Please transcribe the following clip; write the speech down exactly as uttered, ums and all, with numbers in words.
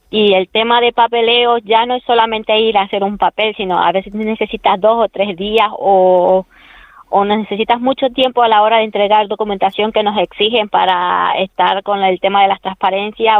Y el tema de papeleo ya no es solamente ir a hacer un papel, sino a veces necesitas dos o tres días o, o necesitas mucho tiempo a la hora de entregar documentación que nos exigen para estar con el tema de las transparencias